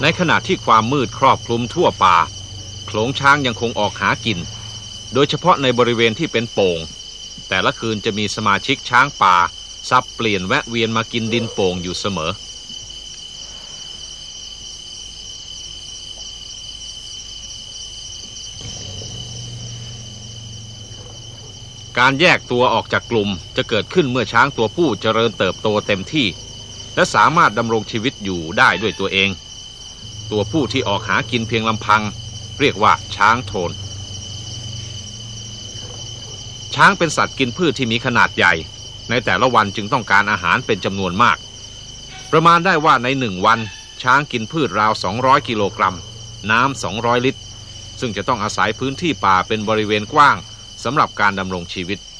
ในขณะที่ความมืดครอบคลุมทั่วป่าโขลงช้างยังคงออกหากินโดยเฉพาะในบริเวณที่เป็นโป่งแต่ละคืนจะมีสมาชิกช้างป่าสับเปลี่ยนแวะเวียนมากินดินโป่งอยู่เสมอการแยกตัวออกจากกลุ่มจะเกิดขึ้นเมื่อช้างตัวผู้เจริญเติบโตเต็มที่และสามารถดำรงชีวิตอยู่ได้ด้วยตัวเองตัวผู้ที่ออกหากินเพียงลำพังเรียกว่าช้างโทนช้างเป็นสัตว์กินพืชที่มีขนาดใหญ่ในแต่ละวันจึงต้องการอาหารเป็นจำนวนมากประมาณได้ว่าใน1 วันช้างกินพืชราว200 กิโลกรัมน้ำ200 ลิตรซึ่งจะต้องอาศัยพื้นที่ป่าเป็นบริเวณกว้างสำหรับการดำรงชีวิต